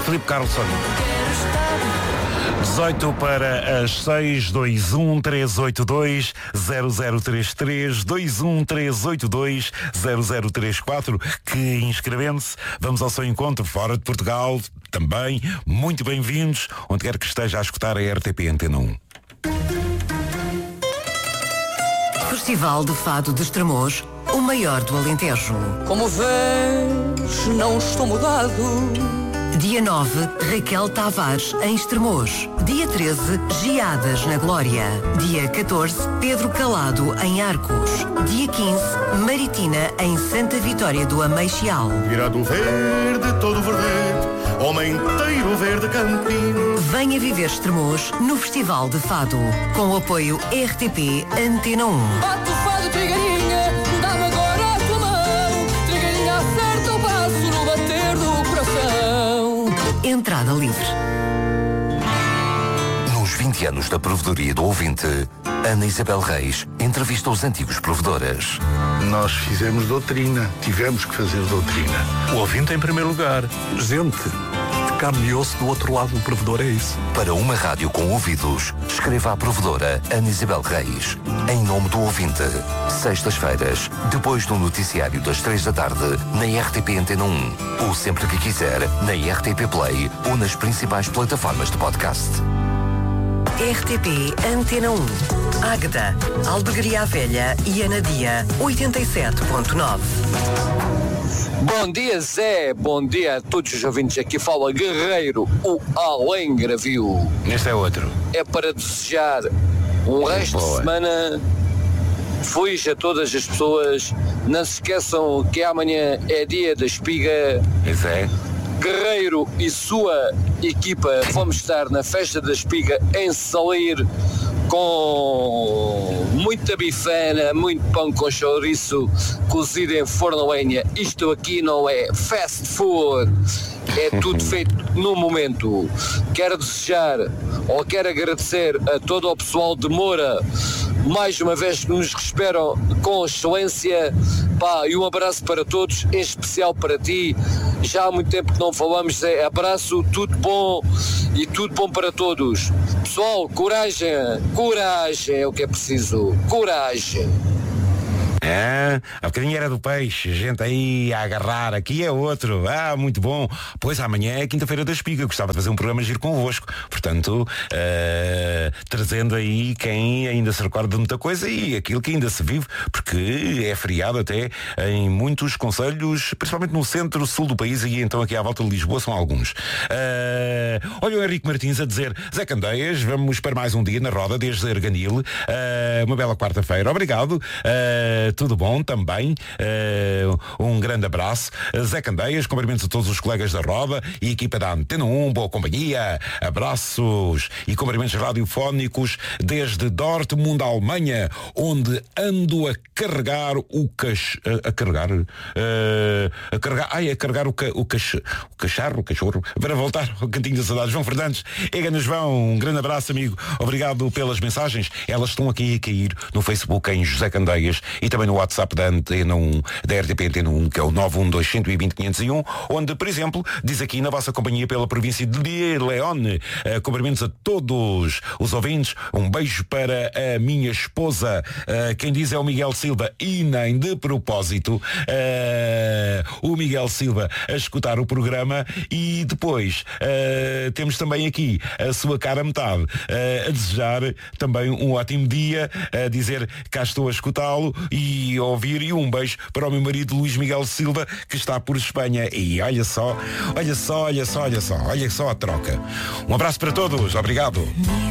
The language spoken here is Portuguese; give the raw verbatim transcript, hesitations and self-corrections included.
Filipe Carlson. dezoito para as seis, dois um três oito dois zero zero três três, dois um três oito dois zero zero três quatro, que inscrevendo-se, vamos ao seu encontro fora de Portugal, também, muito bem-vindos, onde quer que esteja a escutar a R T P Antena um. Festival de Fado de Estremoz, o maior do Alentejo. Como vês, não estou mudado. Dia nove, Raquel Tavares, em Estremoz. Dia treze, Geadas, na Glória. Dia catorze, Pedro Calado, em Arcos. Dia quinze, Maritina, em Santa Vitória do Ameixial. Virado verde, todo verdete, homem inteiro verde campino. Venha viver Estremoz no Festival de Fado, com o apoio R T P Antena um. Bate o fado, trigueirinha, dá-me agora a tua mão. Trigueirinha, acerta o passo no bater do coração. Entrada livre. Nos vinte anos da provedoria do ouvinte, Ana Isabel Reis entrevista os antigos provedores. Nós fizemos doutrina, tivemos que fazer doutrina. O ouvinte em primeiro lugar. Gente de carne e osso do outro lado do provedor, é isso. Para uma rádio com ouvidos, escreva à provedora Ana Isabel Reis. Em nome do ouvinte. Sextas-feiras, depois do noticiário das três da tarde, na R T P Antena um. Ou sempre que quiser, na R T P Play ou nas principais plataformas de podcast. R T P Antena um. Águeda, Albergaria Velha e Anadia, oitenta e sete ponto nove. Bom dia, Zé. Bom dia a todos os ouvintes. Aqui fala Guerreiro, o Além Gravio. Este é outro. É para desejar um resto Boa. de semana feliz a todas as pessoas. Não se esqueçam que amanhã é dia da espiga. Esse é. Guerreiro e sua equipa vamos estar na festa da espiga em Salir, com muita bifana, muito pão com chouriço cozido em forno a lenha. Isto aqui não é fast food, é tudo feito no momento. Quero desejar ou quero agradecer a todo o pessoal de Moura, mais uma vez que nos esperam com excelência. Pá, e um abraço para todos, em especial para ti. Já há muito tempo que não falamos, Zé. Abraço, tudo bom e tudo bom para todos. Pessoal, coragem, coragem é o que é preciso, coragem. É, a bocadinho era do peixe, gente aí a agarrar, aqui é outro, ah, muito bom. Pois amanhã é quinta-feira da espiga, gostava de fazer um programa giro convosco, portanto, uh, trazendo aí quem ainda se recorda de muita coisa e aquilo que ainda se vive, porque é feriado até em muitos concelhos, principalmente no centro-sul do país e então aqui à volta de Lisboa são alguns. Uh, olha o Henrique Martins a dizer, Zé Candeias, vamos para mais um dia na roda desde Arganil, uh, uma bela quarta-feira, obrigado. Uh, Tudo bom também, uh, um grande abraço. Zé Candeias, cumprimentos a todos os colegas da Roda e equipa da Antena um, boa companhia, abraços e cumprimentos radiofónicos desde Dortmund, Alemanha, onde ando a carregar o cach... a, a carregar uh, a carregar, ai, a carregar o, ca... o, cach... o cacharro, o cachorro, para voltar ao Cantinho da Saudade. João Fernandes, Ega João, um grande abraço, amigo, obrigado pelas mensagens, elas estão aqui a cair no Facebook em José Candeias e também no WhatsApp da Antena um, da R T P Antena um, que é o nove um dois um zero dois zero cinco zero um, onde, por exemplo, diz aqui na vossa companhia pela província de León, uh, cumprimentos a todos os ouvintes, um beijo para a minha esposa, uh, quem diz é o Miguel Silva, e nem de propósito, uh, o Miguel Silva a escutar o programa, e depois uh, temos também aqui a sua cara metade, uh, a desejar também um ótimo dia, a dizer cá estou a escutá-lo e ouvir, e um beijo para o meu marido Luís Miguel Silva, que está por Espanha. E olha só, olha só, olha só, olha só, olha só a troca. Um abraço para todos, obrigado.